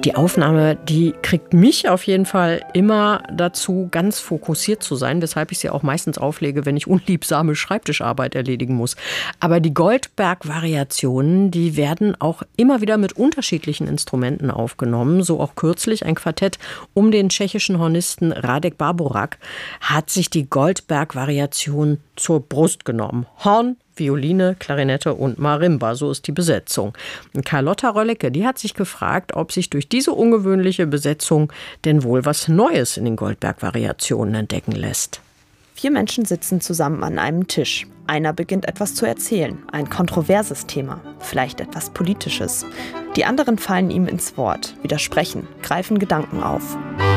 Die Aufnahme, die kriegt mich auf jeden Fall immer dazu, ganz fokussiert zu sein, weshalb ich sie auch meistens auflege, wenn ich unliebsame Schreibtischarbeit erledigen muss. Aber die Goldberg-Variationen, die werden auch immer wieder mit unterschiedlichen Instrumenten aufgenommen. So auch kürzlich ein Quartett um den tschechischen Hornisten Radek Báborak hat sich die Goldberg-Variation zur Brust genommen. Horn, Violine, Klarinette und Marimba, so ist die Besetzung. Carlotta Röllecke, die hat sich gefragt, ob sich durch diese ungewöhnliche Besetzung denn wohl was Neues in den Goldberg-Variationen entdecken lässt. 4 Menschen sitzen zusammen an einem Tisch. Einer beginnt etwas zu erzählen, ein kontroverses Thema, vielleicht etwas Politisches. Die anderen fallen ihm ins Wort, widersprechen, greifen Gedanken auf.